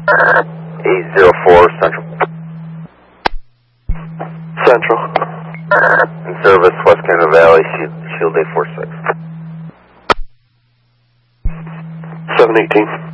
804 Central. Central. In service, West Canada Valley, Shield 846. 718.